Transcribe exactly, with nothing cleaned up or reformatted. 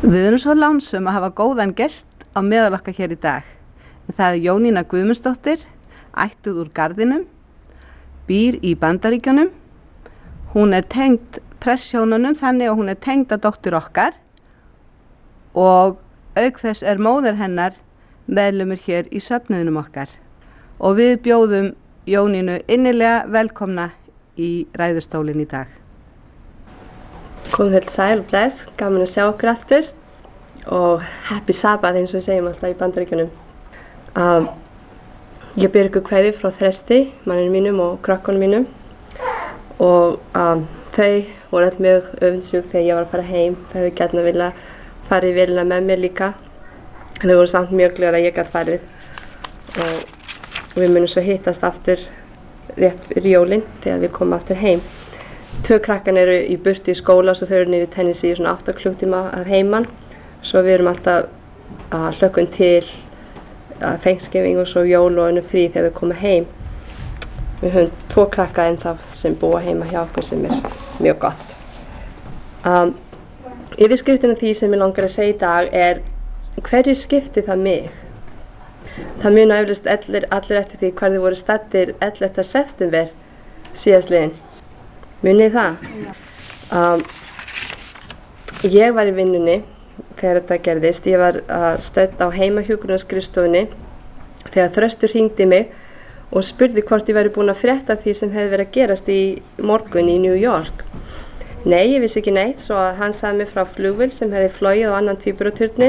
Við erum svo lánsum að hafa góðan gest á meðal okkar hér í dag. Það er Jónína Guðmundsdóttir, ættuð úr Garðinum, býr í Bandaríkjunum. Hún er tengd presshjónunum þannig að hún er tengd að dóttur okkar og auk þess er móðir hennar meðlumur hér í söfnuðinum okkar. Og við bjóðum Jónínu innilega velkomna í ræðustólinn í dag. Komið til sæl og bless, gaman að sjá okkur aftur og happy Sabbath eins og við segjum alltaf í Bandaríkjunum. Um, ég ber ykkur kveðju frá Þresti, manninu mínum og krökkunum mínum og um, þau voru öll mjög öfundsjúk þegar ég var að fara heim. Þau hefðu gjarnan viljað farið í vélina með mér líka. Þau voru samt mjög glöð að ég gat farið og, og við munum svo hittast aftur rétt fyrir jólin þegar við komum aftur heim. Tvö krakkan eru í burtu í skóla svo þau eru niður í Tennessee í svona átta klukkutíma að heiman. Svo við erum alltaf að hlökkum til að Thanksgiving og svo jól og önnu frí þegar við komum heim. Við höfum tvo krakka ennþá sem búa heima hjá okkur sem er mjög gott. Um, Yfirskriftin af því sem ég langar að segja í dag er hverju skipti það mig? Það muna eflaust allir, allir eftir því hvar þið voru staddir ellefta september síðastliðinn. Munið það? Um, ég var í vinnunni þegar þetta gerðist. Ég var uh, stödd á heimahjúkrunarskrifstofunni þegar Þröstur hringdi mig og spurði hvort ég væri búin að frétta því sem hefði verið að gerast í morgun í New York. Nei, ég vissi ekki neitt, svo að hann sagði mér frá flugvél sem hefði flogið á annan tvíburarturnin